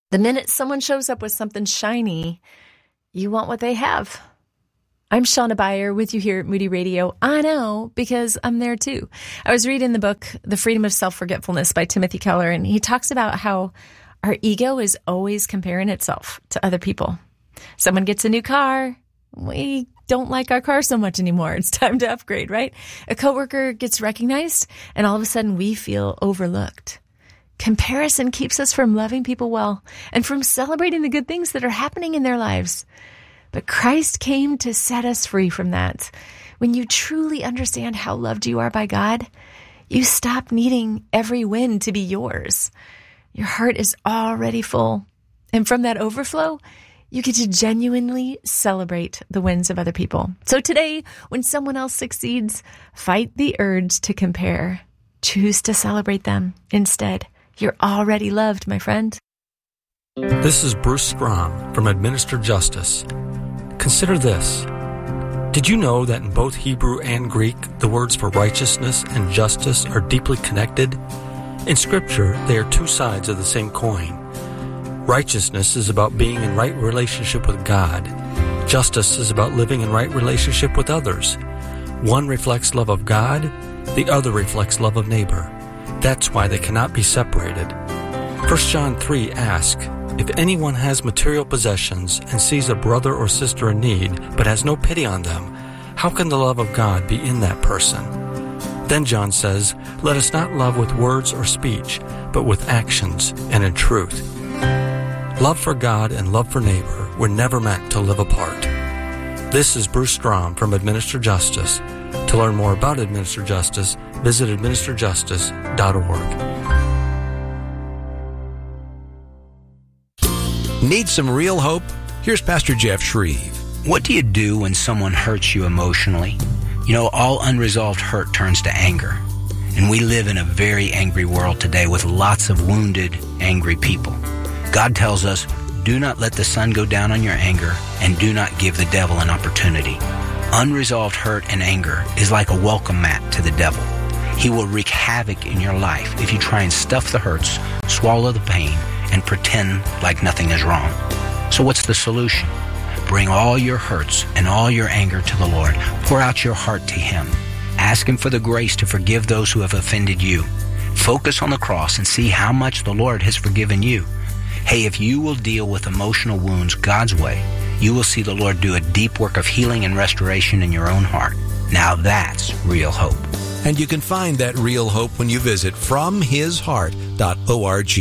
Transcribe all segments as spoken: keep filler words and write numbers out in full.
The minute someone shows up with something shiny, you want what they have. I'm Shauna Beyer with you here at Moody Radio. I know, because I'm there too. I was reading the book, The Freedom of Self-Forgetfulness by Timothy Keller, and he talks about how our ego is always comparing itself to other people. Someone gets a new car. We don't like our car so much anymore. It's time to upgrade, right? A coworker gets recognized, and all of a sudden we feel overlooked. Comparison keeps us from loving people well and from celebrating the good things that are happening in their lives. But Christ came to set us free from that. When you truly understand how loved you are by God, you stop needing every win to be yours. Your heart is already full. And from that overflow, you get to genuinely celebrate the wins of other people. So today, when someone else succeeds, fight the urge to compare. Choose to celebrate them instead. You're already loved, my friend. This is Bruce Strom from Administer Justice. Consider this. Did you know that in both Hebrew and Greek, the words for righteousness and justice are deeply connected? In Scripture, they are two sides of the same coin. Righteousness is about being in right relationship with God. Justice is about living in right relationship with others. One reflects love of God, the other reflects love of neighbor. That's why they cannot be separated. First John three asks, if anyone has material possessions and sees a brother or sister in need, but has no pity on them, how can the love of God be in that person? Then John says, let us not love with words or speech, but with actions and in truth. Love for God and love for neighbor were never meant to live apart. This is Bruce Strom from Administer Justice. To learn more about Administer Justice, visit administer justice dot org. Need some real hope? Here's Pastor Jeff Shreve. What do you do when someone hurts you emotionally? You know, all unresolved hurt turns to anger. And we live in a very angry world today with lots of wounded, angry people. God tells us, do not let the sun go down on your anger, and do not give the devil an opportunity. Unresolved hurt and anger is like a welcome mat to the devil. He will wreak havoc in your life if you try and stuff the hurts, swallow the pain, and pretend like nothing is wrong. So what's the solution? Bring all your hurts and all your anger to the Lord. Pour out your heart to Him. Ask Him for the grace to forgive those who have offended you. Focus on the cross and see how much the Lord has forgiven you. Hey, if you will deal with emotional wounds God's way, you will see the Lord do a deep work of healing and restoration in your own heart. Now that's real hope. And you can find that real hope when you visit from his heart dot org.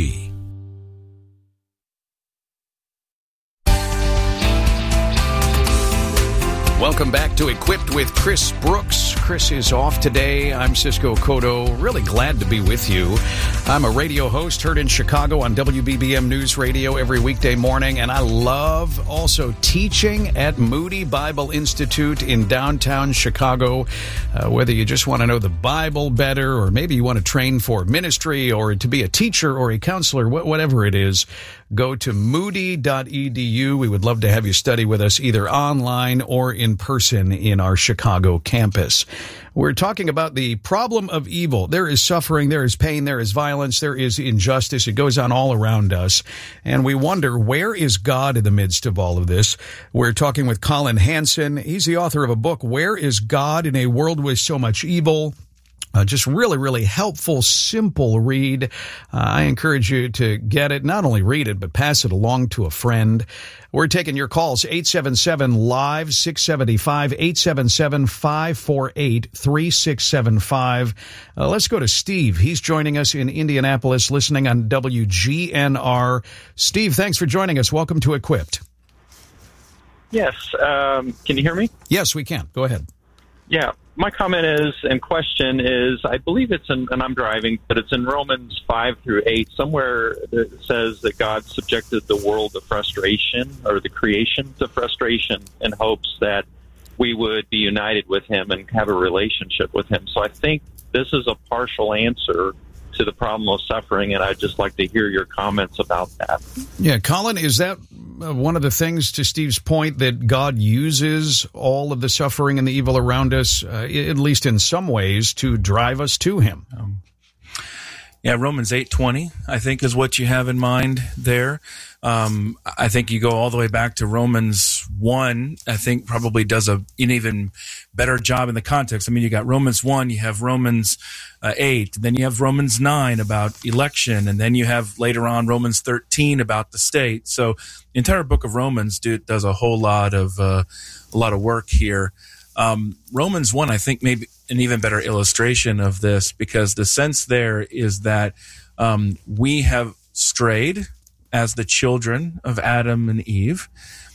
Welcome back to Equipped with Chris Brooks. Chris is off today. I'm Cisco Cotto. Really glad to be with you. I'm a radio host heard in Chicago on W B B M News Radio every weekday morning, and I love also teaching at Moody Bible Institute in downtown Chicago. Uh, whether you just want to know the Bible better, or maybe you want to train for ministry or to be a teacher or a counselor, whatever it is, go to moody dot e d u. We would love to have you study with us either online or in person in our Chicago campus. We're talking about the problem of evil. There is suffering, there is pain, there is violence, there is injustice. It goes on all around us. And we wonder, where is God in the midst of all of this? We're talking with Collin Hansen. He's the author of a book, Where is God in a World with So Much Evil? Uh, just really, really helpful, simple read. Uh, I encourage you to get it, not only read it, but pass it along to a friend. We're taking your calls, eight seven seven, live, six seven five, eight seven seven, five four eight, three six seven five. Uh, let's go to Steve. He's joining us in Indianapolis, listening on W G N R. Steve, thanks for joining us. Welcome to Equipped. Yes. Um, can you hear me? Yes, we can. Go ahead. Yeah. My comment is, and question is, I believe it's in, and I'm driving, but it's in Romans five through eight, somewhere that says that God subjected the world to frustration, or the creation to frustration, in hopes that we would be united with Him and have a relationship with Him. So I think this is a partial answer to the problem of suffering, and I'd just like to hear your comments about that. Yeah, Collin, is that one of the things, to Steve's point, that God uses all of the suffering and the evil around us, uh, at least in some ways, to drive us to Him? Um, Yeah, Romans eight twenty, I think, is what you have in mind there. Um, I think you go all the way back to Romans one, I think probably does a, an even better job in the context. I mean, you got Romans one, you have Romans uh, eight, then you have Romans nine about election, and then you have later on Romans thirteen about the state. So the entire book of Romans do, does a whole lot of uh, a lot of work here. Um, Romans one, I think, maybe an even better illustration of this, because the sense there is that um, we have strayed as the children of Adam and Eve.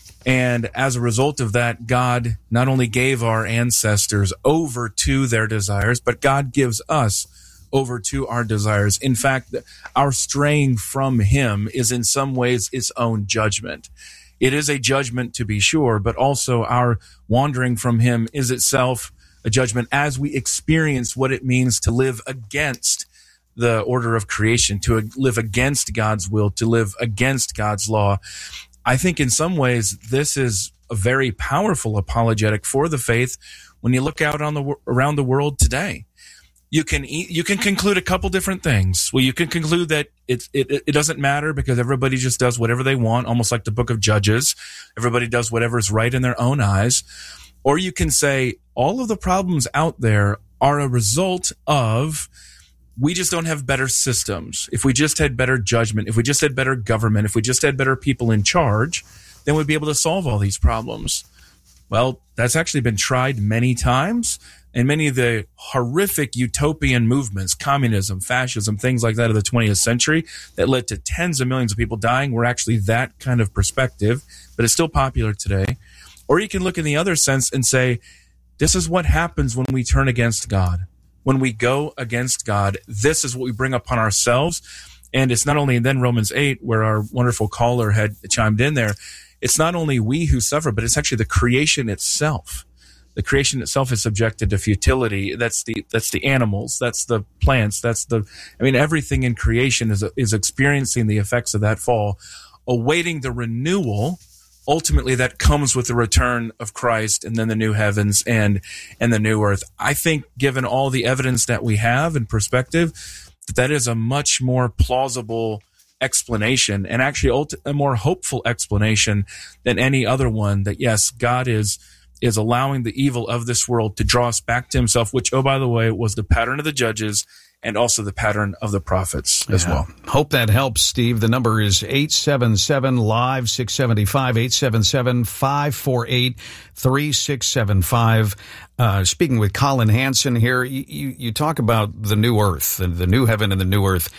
And as a result of that, God not only gave our ancestors over to their desires, but God gives us over to our desires. In fact, our straying from Him is in some ways its own judgment. It is a judgment, to be sure, but also our wandering from Him is itself a judgment as we experience what it means to live against the order of creation, to live against God's will, to live against God's law. I think in some ways this is a very powerful apologetic for the faith when you look out on the around the world today. You can you can conclude a couple different things. Well, you can conclude that it, it it doesn't matter because everybody just does whatever they want, almost like the book of Judges. Everybody does whatever is right in their own eyes. Or you can say all of the problems out there are a result of we just don't have better systems. If we just had better judgment, if we just had better government, if we just had better people in charge, then we'd be able to solve all these problems. Well, that's actually been tried many times. And many of the horrific utopian movements, communism, fascism, things like that of the twentieth century that led to tens of millions of people dying were actually that kind of perspective, but it's still popular today. Or you can look in the other sense and say, this is what happens when we turn against God. When we go against God, this is what we bring upon ourselves. And it's not only then Romans eight, where our wonderful caller had chimed in there, it's not only we who suffer, but it's actually the creation itself. The creation itself is subjected to futility. That's the that's the animals. That's the plants. That's the. I mean, everything in creation is is experiencing the effects of that fall, awaiting the renewal. Ultimately, that comes with the return of Christ, and then the new heavens and and the new earth. I think, given all the evidence that we have in perspective, that that is a much more plausible explanation, and actually a more hopeful explanation than any other one. That yes, God is. is allowing the evil of this world to draw us back to Himself, which, oh, by the way, was the pattern of the judges and also the pattern of the prophets as yeah. well. Hope that helps, Steve. The number is eight seven seven, live six seven five, eight seven seven, five four eight, three six seven five. Uh, speaking with Colin Hansen here, you, you, you talk about the new earth, the, the new heaven and the new earth.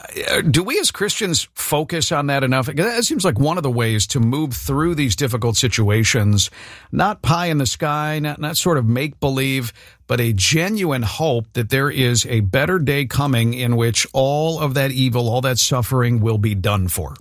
Do we as Christians focus on that enough? That seems like one of the ways to move through these difficult situations, not pie in the sky, not, not sort of make-believe, but a genuine hope that there is a better day coming in which all of that evil, all that suffering will be done for.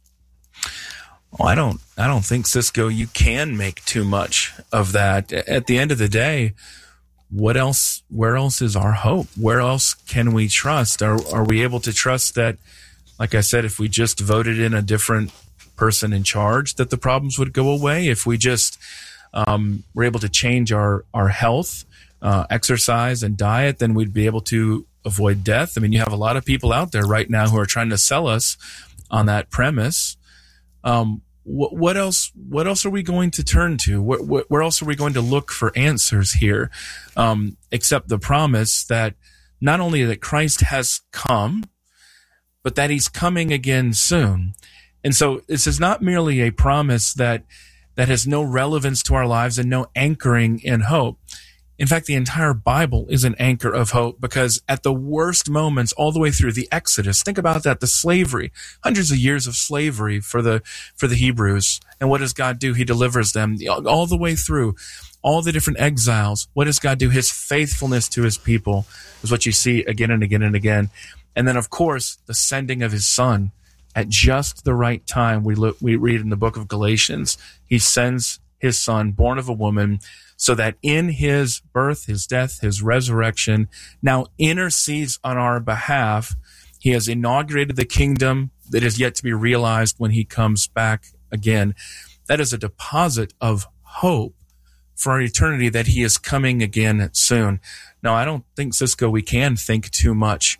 Well, I don't, I don't think, Cisco, you can make too much of that. At the end of the day, what else, where else is our hope? Where else can we trust? Are, are we able to trust that, like I said, if we just voted in a different person in charge, that the problems would go away? If we just um, were able to change our, our health, uh, exercise, and diet, then we'd be able to avoid death. I mean, you have a lot of people out there right now who are trying to sell us on that premise. Um, What, what else? What else are we going to turn to? Where, where else are we going to look for answers here, um, except the promise that not only that Christ has come, but that He's coming again soon. And so this is not merely a promise that that has no relevance to our lives and no anchoring in hope. In fact, the entire Bible is an anchor of hope, because at the worst moments, all the way through the Exodus, think about that, the slavery, hundreds of years of slavery for the for the Hebrews. And what does God do? He delivers them all the way through, all the different exiles. What does God do? His faithfulness to His people is what you see again and again and again. And then, of course, the sending of His Son at just the right time. We look, we read in the book of Galatians, He sends His Son, born of a woman, so that in His birth, His death, His resurrection, now intercedes on our behalf. He has inaugurated the kingdom that is yet to be realized when He comes back again. That is a deposit of hope for our eternity, that He is coming again soon. Now, I don't think, Cisco, we can think too much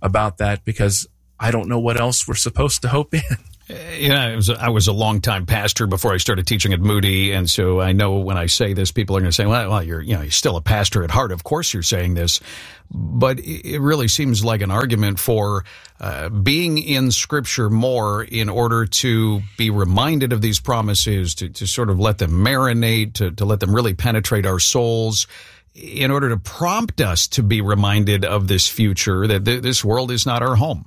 about that because I don't know what else we're supposed to hope in. Yeah, I was, I was a longtime pastor before I started teaching at Moody, and so I know when I say this, people are going to say, well, well, you're, you know, you're still a pastor at heart. Of course you're saying this. But it really seems like an argument for uh, being in Scripture more in order to be reminded of these promises, to, to sort of let them marinate, to, to let them really penetrate our souls, in order to prompt us to be reminded of this future, that th- this world is not our home.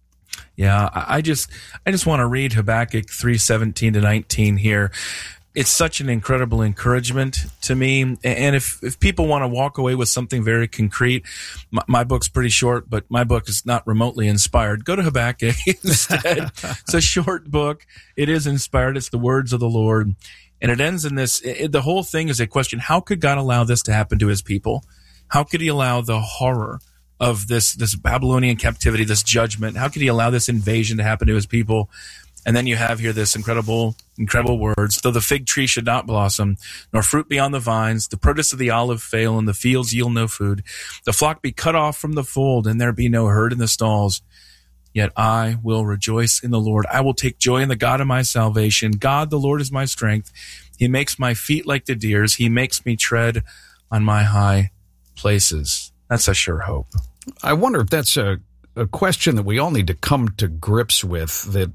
Yeah, I just I just want to read Habakkuk three seventeen to nineteen here. It's such an incredible encouragement to me. And if, if people want to walk away with something very concrete, my, my book's pretty short, but my book is not remotely inspired. Go to Habakkuk instead. It's a short book. It is inspired. It's the words of the Lord. And it ends in this. It, the whole thing is a question. How could God allow this to happen to his people? How could he allow the horror of this, this Babylonian captivity, this judgment? How could he allow this invasion to happen to his people? And then you have here this incredible, incredible words. Though the fig tree should not blossom, nor fruit be on the vines, the produce of the olive fail, and the fields yield no food, the flock be cut off from the fold, and there be no herd in the stalls, yet I will rejoice in the Lord. I will take joy in the God of my salvation. God, the Lord, is my strength. He makes my feet like the deer's. He makes me tread on my high places. That's a sure hope. I wonder if that's a, a question that we all need to come to grips with, that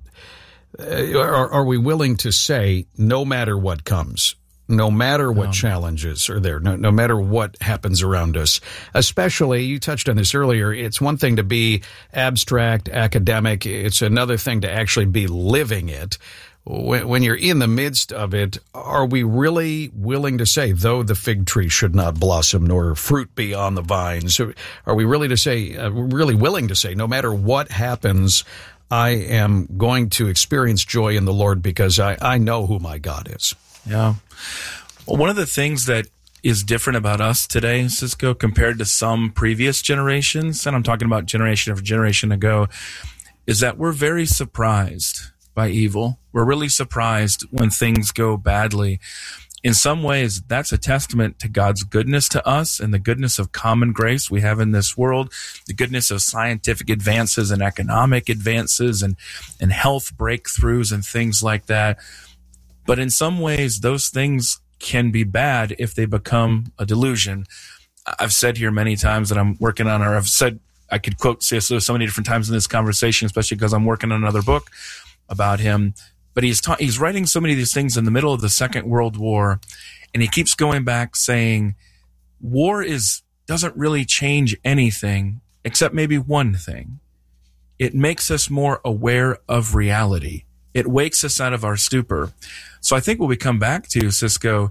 uh, are, are we willing to say, no matter what comes, no matter what um, challenges are there, no, no matter what happens around us, especially, you touched on this earlier, it's one thing to be abstract, academic, it's another thing to actually be living it. When, when you're in the midst of it, are we really willing to say, though the fig tree should not blossom, nor fruit be on the vines? Are we really to say, uh, really willing to say, no matter what happens, I am going to experience joy in the Lord because I, I know who my God is? Yeah. Well, one of the things that is different about us today, Cisco, compared to some previous generations, and I'm talking about generation after generation ago, is that we're very surprised by evil. We're really surprised when things go badly. In some ways, that's a testament to God's goodness to us and the goodness of common grace we have in this world, the goodness of scientific advances and economic advances and, and health breakthroughs and things like that. But in some ways, those things can be bad if they become a delusion. I've said here many times that I'm working on, or I've said, I could quote C S Lewis so many different times in this conversation, especially because I'm working on another book about him. But he's ta- he's writing so many of these things in the middle of the Second World War, and he keeps going back saying, war is doesn't really change anything except maybe one thing. It makes us more aware of reality. It wakes us out of our stupor. So I think what we come back to, Cisco,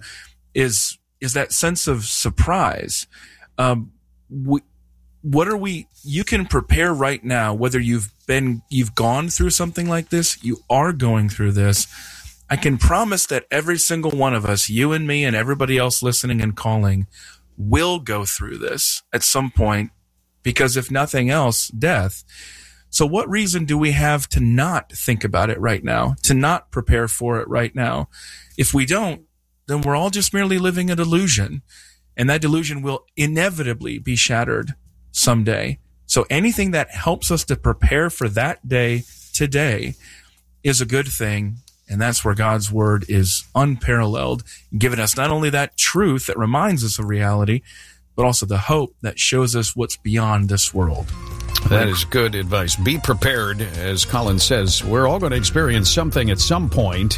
is is that sense of surprise. Um, we, what are we? You can prepare right now, whether you've been, you've gone through something like this, you are going through this. I can promise that every single one of us, you and me and everybody else listening and calling, will go through this at some point, because if nothing else, death. So what reason do we have to not think about it right now, to not prepare for it right now? If we don't, then we're all just merely living a delusion, and that delusion will inevitably be shattered someday. So anything that helps us to prepare for that day today is a good thing, and that's where God's word is unparalleled, giving us not only that truth that reminds us of reality, but also the hope that shows us what's beyond this world. That is good advice. Be prepared. As Colin says, we're all going to experience something at some point.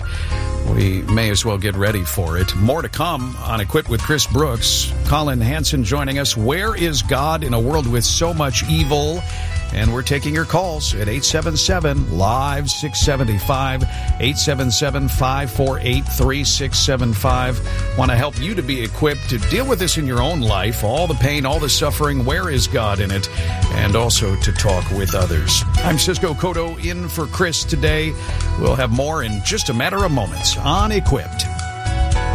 We may as well get ready for it. More to come on Equipped with Chris Brooks. Colin Hansen joining us. Where is God in a world with so much evil? And we're taking your calls at eight seven seven, live six seven five, eight seven seven, five four eight, three six seven five. Want to help you to be equipped to deal with this in your own life, all the pain, all the suffering. Where is God in it? And also to talk with others. I'm Cisco Cotto in for Chris today. We'll have more in just a matter of moments on Equipped.